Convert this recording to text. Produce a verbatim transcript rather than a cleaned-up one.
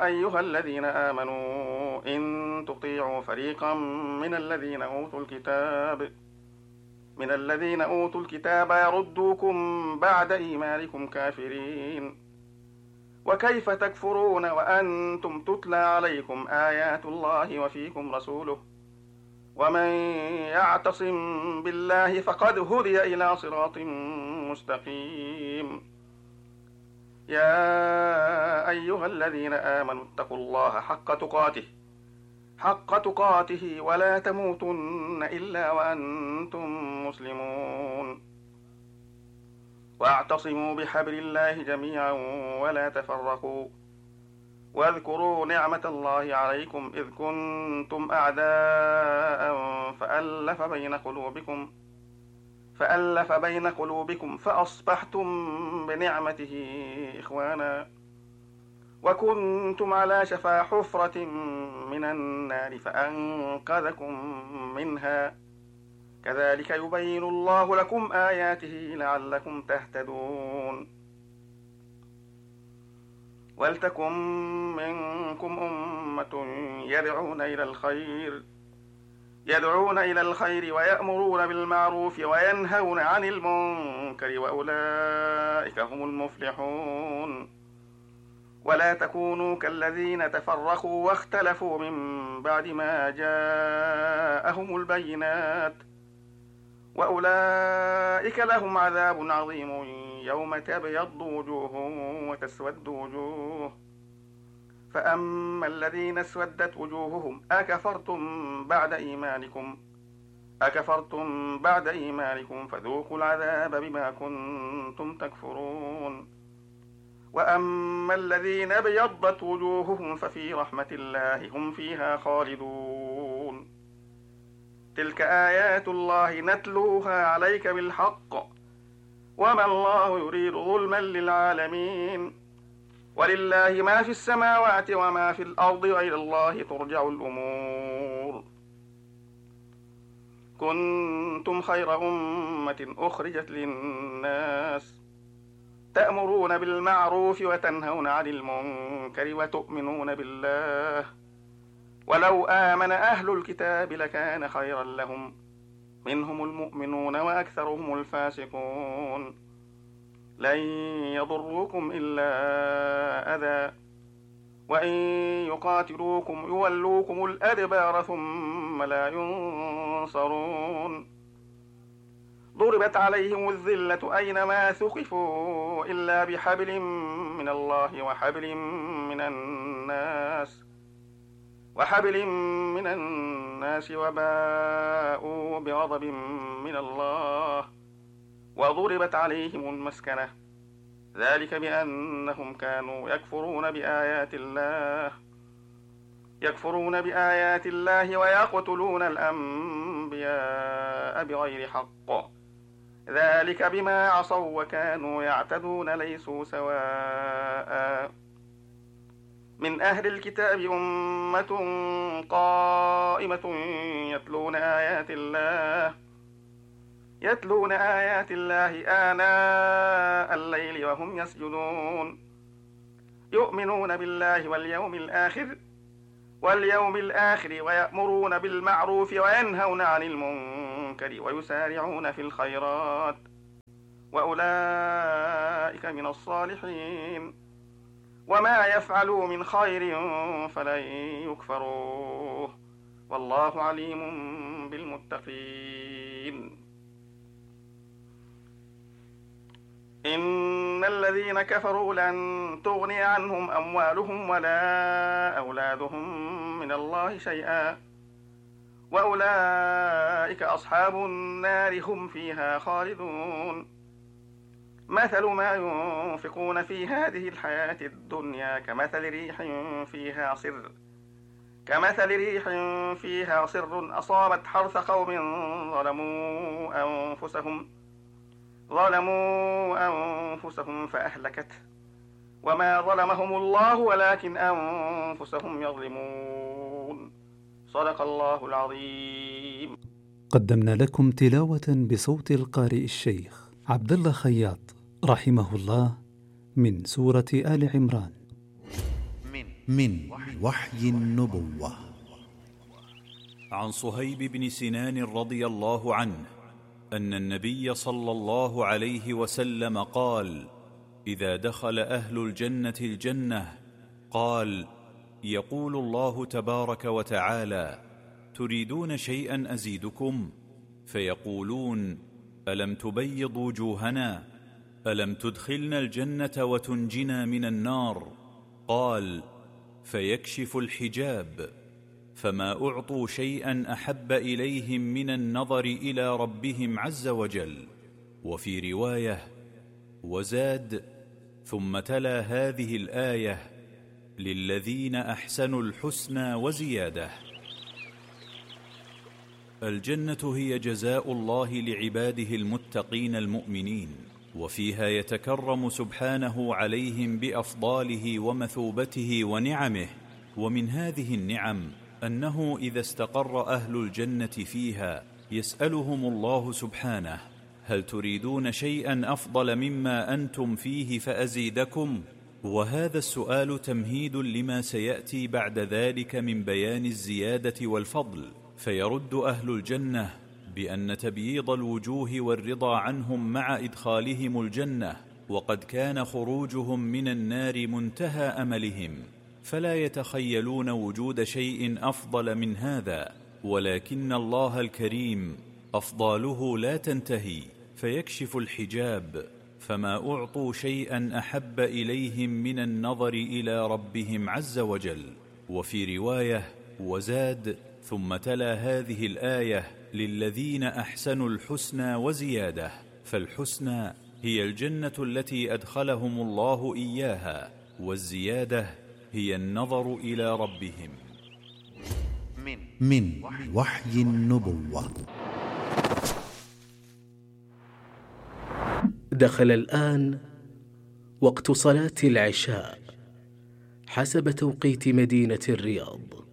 أيها الذين آمنوا إن تطيعوا فريقا من الذين أوتوا الكتاب من الذين أوتوا الكتاب يردوكم بعد إيمانكم كافرين وكيف تكفرون وأنتم تتلى عليكم آيات الله وفيكم رسوله ومن يعتصم بالله فقد هدي إلى صراط مستقيم. يا أيها الذين آمنوا اتقوا الله حق تقاته حق تقاته ولا تموتن إلا وأنتم مسلمون واعتصموا بحبل الله جميعا ولا تفرقوا واذكروا نعمة الله عليكم إذ كنتم أعداء فألف بين قلوبكم فألف بين قلوبكم فأصبحتم بنعمته إخوانا وكنتم على شفا حفرة من النار فأنقذكم منها كذلك يبين الله لكم آياته لعلكم تهتدون. ولتكن منكم أمة يدعون إلى الخير يدعون إلى الخير ويأمرون بالمعروف وينهون عن المنكر وأولئك هم المفلحون. ولا تكونوا كالذين تفرقوا واختلفوا من بعد ما جاءهم البينات وأولئك لهم عذاب عظيم يوم تبيض وجوه وتسود وجوه فأما الذين اسودت وجوههم أكفرتم بعد إيمانكم أكفرتم بعد إيمانكم فذوقوا العذاب بما كنتم تكفرون. وأما الذين ابيضت وجوههم ففي رحمة الله هم فيها خالدون. تلك آيات الله نتلوها عليك بالحق وما الله يريد ظلما للعالمين ولله ما في السماوات وما في الأرض وإلى الله ترجع الأمور. كنتم خير أمة أخرجت للناس تأمرون بالمعروف وتنهون عن المنكر وتؤمنون بالله ولو آمن أهل الكتاب لكان خيرا لهم منهم المؤمنون وأكثرهم الفاسقون. لن يضروكم إلا أذى وإن يقاتلوكم يولوكم الأدبار ثم لا ينصرون. ضربت عليهم الذلة أينما ثقفوا إلا بحبل من الله وحبل من الناس وحبل من الناس وباءوا بغضب من الله وضربت عليهم المسكنة ذلك بأنهم كانوا يكفرون بآيات الله يكفرون بآيات الله ويقتلون الأنبياء بغير حق ذلك بما عصوا وكانوا يعتدون ليسوا سواء. من أهل الكتاب أمة قائمة يتلون آيات الله يتلون آيات الله آناء الليل وهم يسجدون يؤمنون بالله واليوم الآخر واليوم الآخر ويأمرون بالمعروف وينهون عن المنكر ويسارعون في الخيرات وأولئك من الصالحين وما يفعلوا من خير فلن يكفروه والله عليم بالمتقين. إن الذين كفروا لن تغني عنهم أموالهم ولا أولادهم من الله شيئا وأولئك أصحاب النار هم فيها خالدون. مثل ما ينفقون في هذه الحياة الدنيا كمثل ريح فيها صر كمثل ريح فيها صر أصابت حرث قوم ظلموا أنفسهم ظلموا أنفسهم فأهلكته وما ظلمهم الله ولكن أنفسهم يظلمون. صدق الله العظيم. قدمنا لكم تلاوة بصوت القارئ الشيخ عبد الله خياط رحمه الله من سورة آل عمران. من من وحي النبوة. عن صهيب بن سنان رضي الله عنه أن النبي صلى الله عليه وسلم قال: إذا دخل أهل الجنة الجنة قال: يقول الله تبارك وتعالى: تريدون شيئا أزيدكم؟ فيقولون: ألم تبيض وجوهنا؟ ألم تدخلنا الجنة وتنجنا من النار؟ قال: فيكشف الحجاب، فما أعطوا شيئا أحب إليهم من النظر إلى ربهم عز وجل. وفي رواية: وزاد: ثم تلا هذه الآية: للذين أحسنوا الحسنى وزيادة. الجنة هي جزاء الله لعباده المتقين المؤمنين، وفيها يتكرم سبحانه عليهم بأفضاله ومثوبته ونعمه. ومن هذه النعم أنه إذا استقر أهل الجنة فيها يسألهم الله سبحانه: هل تريدون شيئا أفضل مما أنتم فيه فأزيدكم؟ وهذا السؤال تمهيد لما سيأتي بعد ذلك من بيان الزيادة والفضل. فيرد أهل الجنة بأن تبييض الوجوه والرضا عنهم مع إدخالهم الجنة، وقد كان خروجهم من النار منتهى أملهم، فلا يتخيلون وجود شيء أفضل من هذا. ولكن الله الكريم أفضاله لا تنتهي، فيكشف الحجاب، فما أعطوا شيئا أحب إليهم من النظر إلى ربهم عز وجل. وفي رواية: وزاد: ثم تلا هذه الآية: للذين أحسنوا الحسنى وزيادة. فالحسنى هي الجنة التي أدخلهم الله إياها، والزيادة هي النظر إلى ربهم. من وحي النبوة. دخل الآن وقت صلاة العشاء حسب توقيت مدينة الرياض.